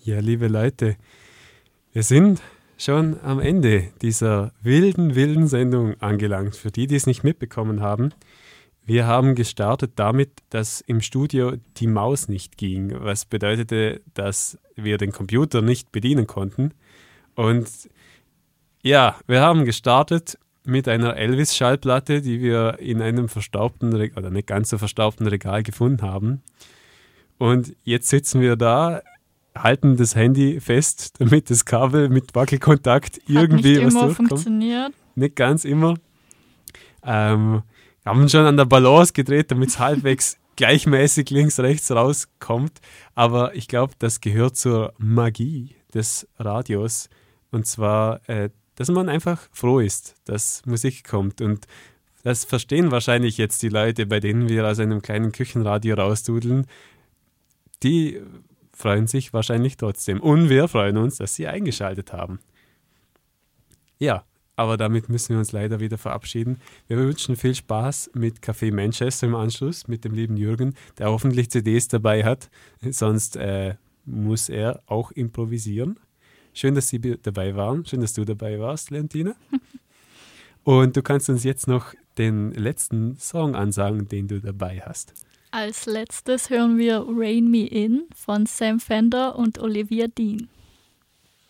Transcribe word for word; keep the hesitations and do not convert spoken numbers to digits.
Ja, liebe Leute, wir sind schon am Ende dieser wilden, wilden Sendung angelangt. Für die, die es nicht mitbekommen haben, wir haben gestartet damit, dass im Studio die Maus nicht ging, was bedeutete, dass wir den Computer nicht bedienen konnten. Und ja, wir haben gestartet mit einer Elvis-Schallplatte, die wir in einem verstaubten, Re- oder nicht ganz so verstaubten Regal gefunden haben. Und jetzt sitzen wir da, halten das Handy fest, damit das Kabel mit Wackelkontakt irgendwie Hat nicht was immer durchkommt. funktioniert. Nicht ganz immer. Ähm, haben schon an der Balance gedreht, damit es halbwegs gleichmäßig links, rechts rauskommt. Aber ich glaube, das gehört zur Magie des Radios. Und zwar, äh, dass man einfach froh ist, dass Musik kommt. Und das verstehen wahrscheinlich jetzt die Leute, bei denen wir aus einem kleinen Küchenradio rausdudeln. Die freuen sich wahrscheinlich trotzdem. Und wir freuen uns, dass sie eingeschaltet haben. Ja, aber damit müssen wir uns leider wieder verabschieden. Wir wünschen viel Spaß mit Café Manchester im Anschluss, mit dem lieben Jürgen, der hoffentlich C Ds dabei hat. Sonst äh, muss er auch improvisieren. Schön, dass Sie bi- dabei waren. Schön, dass du dabei warst, Leontina. Und du kannst uns jetzt noch den letzten Song ansagen, den du dabei hast. Als letztes hören wir Rain Me In von Sam Fender und Olivia Dean.